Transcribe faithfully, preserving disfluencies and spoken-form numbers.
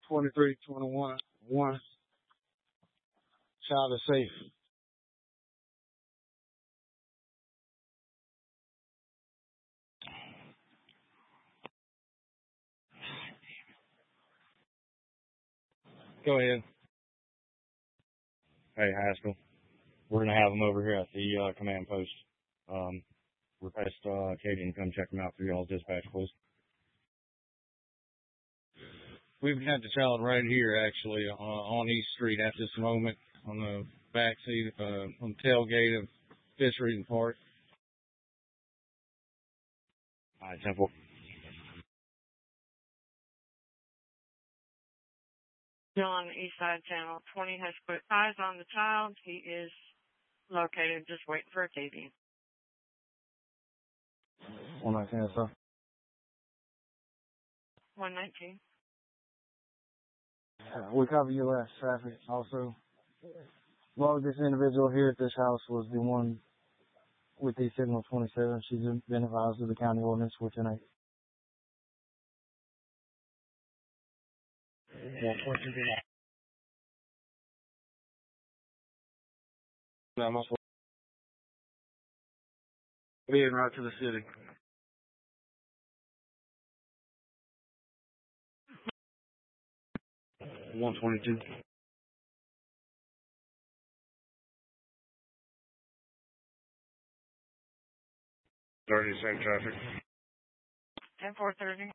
twenty-three twenty-one. One child is safe. Go ahead. Hey, Haskell. We're gonna have them over here at the uh, command post. Um, request uh, Katie to come check them out for y'all's dispatch, please. We've got the child right here, actually, uh, on East Street at this moment, on the back seat, uh, on the tailgate of Fish Reading Park. All right, Temple. John, East Side Channel twenty has put eyes on the child. He is located, just waiting for a T V. one nineteen, sir. one nineteen. Uh, we cover your last traffic also. Well, this individual here at this house was the one with the signal twenty-seven. She's been advised of the county ordinance for tonight. Yeah, no, I'm also being right to the city. one twenty-two. thirty, same traffic. ten four thirty.